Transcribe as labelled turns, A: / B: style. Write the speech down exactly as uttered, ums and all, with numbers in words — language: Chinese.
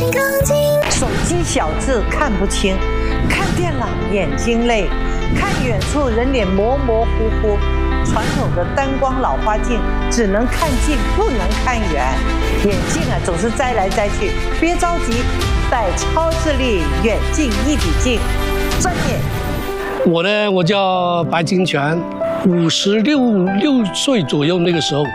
A: 心更近。
B: 手机小字看不清，看电脑眼睛累，看远处人脸模模糊糊。传统的单光老花镜只能看近不能看远，眼镜啊总是摘来摘去，别着急，戴超视力远近一体镜，专业。
C: 我呢，我叫白金泉，五十六六岁左右那个时候。